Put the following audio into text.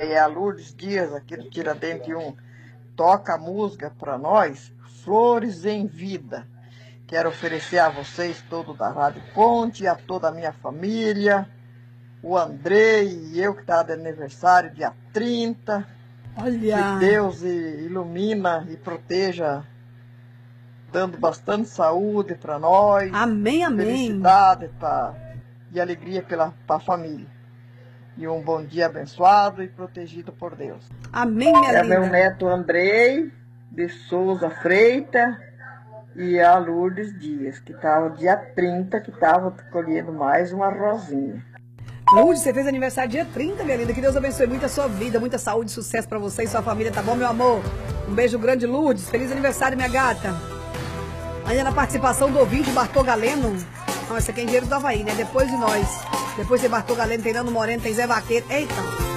é a Lourdes Dias, aqui do Tiradentes 1. Toca a música para nós, Flores em Vida. Quero oferecer a vocês, todo da Rádio Ponte, a toda a minha família, o Andrei e eu que estava de aniversário, dia 30. Olha! Que Deus ilumina e proteja, dando bastante saúde para nós. Amém, amém. Felicidade e alegria para a família. E um bom dia abençoado e protegido por Deus. Amém, minha linda. É meu neto Andrei de Souza Freitas e a Lourdes Dias, que estava dia 30, que estava colhendo mais uma rosinha. Lourdes, você fez aniversário dia 30, minha linda. Que Deus abençoe muito a sua vida, muita saúde e sucesso pra você e sua família, tá bom, meu amor? Um beijo grande, Lourdes. Feliz aniversário, minha gata. Ainda na participação do ouvinte, Bartô Galeno. Não, esse aqui é Engenheiro do Havaí, né? Depois de nós. Depois tem Bartô Galeno, tem Nando Moreno, tem Zé Vaqueiro. Eita!